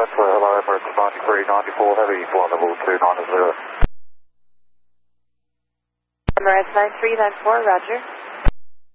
West, hello, Emirates 9394 Heavy, flight level 290. Emirates 9394, roger.